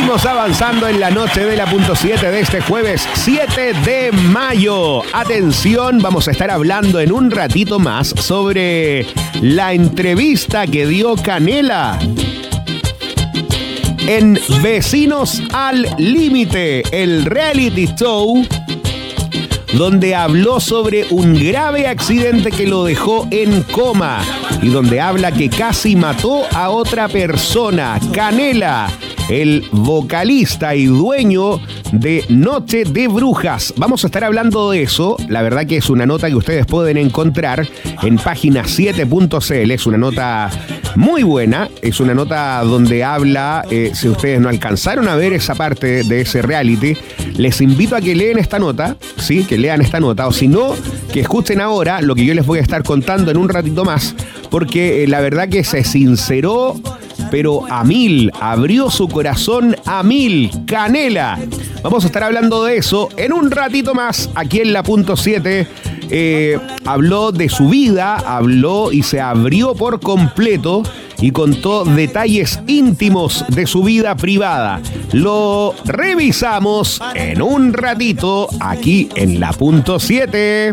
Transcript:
Seguimos avanzando en la noche de la .7 de este jueves 7 de mayo. Atención, vamos a estar hablando en un ratito más sobre la entrevista que dio Canela en Vecinos al Límite, el reality show donde habló sobre un grave accidente que lo dejó en coma y donde habla que casi mató a otra persona. Canela, el vocalista y dueño de Noche de Brujas. Vamos a estar hablando de eso. La verdad que es una nota que ustedes pueden encontrar en página7.cl. Es una nota muy buena. Es una nota donde habla, si ustedes no alcanzaron a ver esa parte de ese reality, les invito a que lean esta nota, ¿sí? Que lean esta nota, o si no, que escuchen ahora lo que yo les voy a estar contando en un ratito más, porque la verdad que se sinceró, pero a mil, abrió su corazón a mil. Canela. Vamos a estar hablando de eso en un ratito más aquí en la .7. Habló de su vida, habló y se abrió por completo y contó detalles íntimos de su vida privada. Lo revisamos en un ratito aquí en la .7.